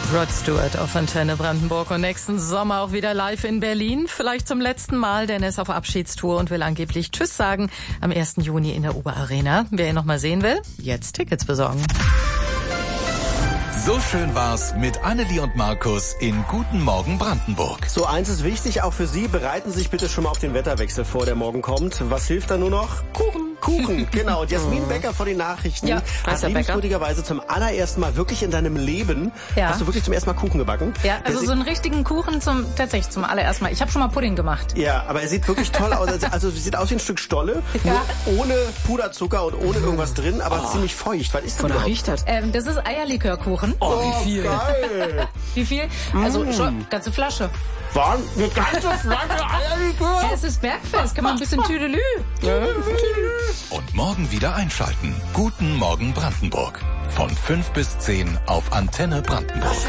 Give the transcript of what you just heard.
Rod Stewart auf Antenne Brandenburg und nächsten Sommer auch wieder live in Berlin. Vielleicht zum letzten Mal, denn er ist auf Abschiedstour und will angeblich Tschüss sagen am 1. Juni in der Oberarena. Wer ihn noch mal sehen will, jetzt Tickets besorgen. So schön war's mit Annelie und Markus in Guten Morgen Brandenburg. So, eins ist wichtig, auch für Sie. Bereiten Sie sich bitte schon mal auf den Wetterwechsel vor, der morgen kommt. Was hilft da nur noch? Kuchen, genau. Und Jasmin Becker von den Nachrichten hat liebenswürdigerweise zum allerersten Mal wirklich in deinem Leben, hast du wirklich zum ersten Mal Kuchen gebacken? Ja, also so einen richtigen Kuchen tatsächlich zum allerersten Mal. Ich habe schon mal Pudding gemacht. Ja, aber er sieht wirklich toll aus. Also sieht aus wie ein Stück Stolle, nur ohne Puderzucker und ohne irgendwas drin, aber ziemlich feucht. Was ist denn überhaupt? Riecht das? Das ist Eierlikörkuchen. Oh, wie viel? Geil. Wie viel? Also schon ganze Flasche. War eine ganze Flasche Eierlikör? Ja, es ist Bergfest, kann man ein bisschen Tüdelü. Und morgen wieder einschalten. Guten Morgen Brandenburg. Von 5 bis 10 auf Antenne Brandenburg.